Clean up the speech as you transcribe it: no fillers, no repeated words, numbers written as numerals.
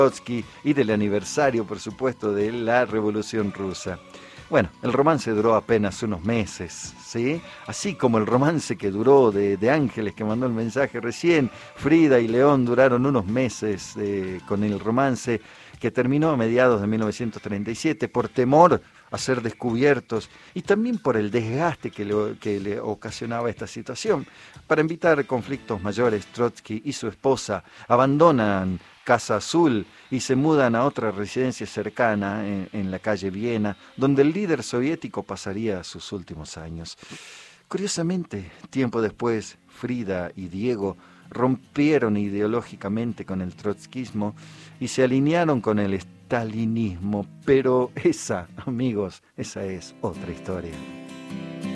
Trotsky y del aniversario, por supuesto, de la Revolución Rusa. Bueno, el romance duró apenas unos meses, ¿sí? Así como el romance que duró de Ángeles, que mandó el mensaje recién, Frida y León duraron unos meses con el romance que terminó a mediados de 1937 por temor a ser descubiertos y también por el desgaste que le ocasionaba esta situación. Para evitar conflictos mayores, Trotsky y su esposa abandonan Casa Azul y se mudan a otra residencia cercana en la calle Viena, donde el líder soviético pasaría sus últimos años. Curiosamente, tiempo después, Frida y Diego rompieron ideológicamente con el trotskismo y se alinearon con el stalinismo, pero esa, amigos, esa es otra historia.